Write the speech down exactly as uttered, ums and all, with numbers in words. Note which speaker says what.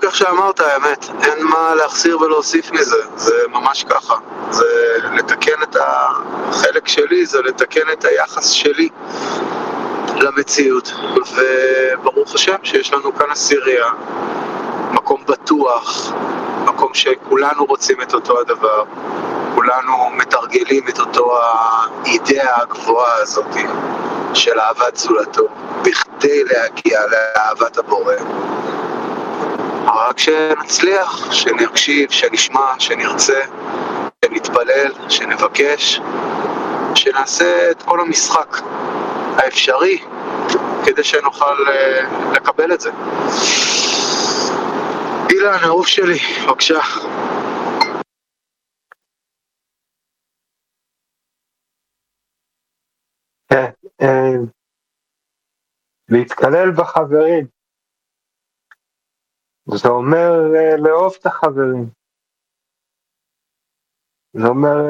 Speaker 1: איך שאמרת, האמת, אין מה להחסיר ולהוסיף מזה, זה ממש ככה. זה לתקן את החלק שלי, זה לתקן את היחס שלי למציאות, וברוך השם שיש לנו כאן עשירייה, מקום בטוח, מקום שכולנו רוצים את אותו הדבר, כולנו מתרגלים את אותו האידאה הגבוהה הזאת של אהבת זולתו, בכדי להגיע לאהבת הבורא. רק שנצליח, שנקשיב, שנשמע, שנרצה, שנתפלל, שנבקש, שנעשה את כל המשחק האפשרי כדי שנוכל לקבל את זה. אילן, אהוב שלי, בבקשה.
Speaker 2: כן, להתקלל בחברים. זה אומר לאהוב את החברים. זה אומר